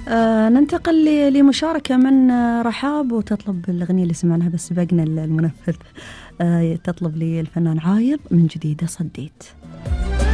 ننتقل لمشاركة من رحاب، وتطلب الأغنية اللي سمعناها بس سبقنا المنفذ. تطلب لي الفنان عايض من جديد صديت.